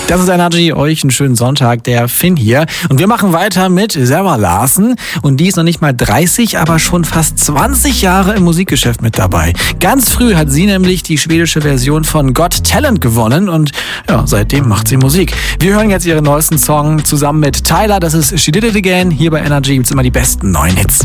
Das ist Energy, euch einen schönen Sonntag, der Finn hier. Und wir machen weiter mit Zara Larsson. Und die ist noch nicht mal 30, aber schon fast 20 Jahre im Musikgeschäft mit dabei. Ganz früh hat sie nämlich die schwedische Version von Got Talent gewonnen. Und ja, seitdem macht sie Musik. Wir hören jetzt ihren neuesten Song zusammen mit Tyler. Das ist She Did It Again. Hier bei Energy gibt's immer die besten neuen Hits.